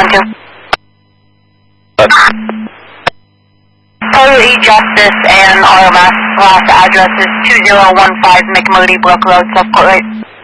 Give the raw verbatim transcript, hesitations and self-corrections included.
Thank you. Total E-Justice and R M S last address is two zero one five McMurdy Brook Road, South Court Right.